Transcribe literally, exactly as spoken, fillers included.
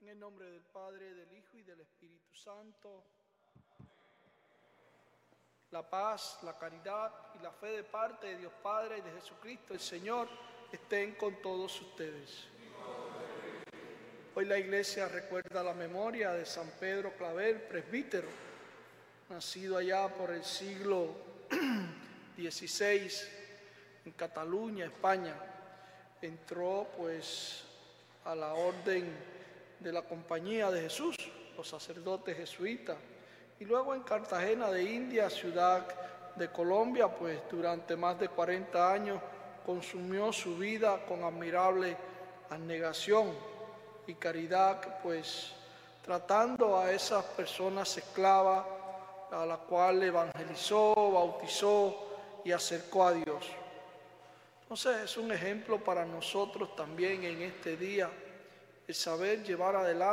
En el nombre del Padre, del Hijo y del Espíritu Santo. La paz, la caridad y la fe de parte de Dios Padre y de Jesucristo el Señor estén con todos ustedes. Hoy la Iglesia recuerda la memoria de San Pedro Claver, presbítero, nacido allá por el siglo dieciséis en Cataluña, España. Entró pues a la orden de la Compañía de Jesús, los sacerdotes jesuitas, y luego en Cartagena de India, ciudad de Colombia, pues durante más de cuarenta años consumió su vida con admirable abnegación y caridad, pues tratando a esas personas esclavas a las cuales evangelizó, bautizó y acercó a Dios. Entonces es un ejemplo para nosotros también en este día el saber llevar adelante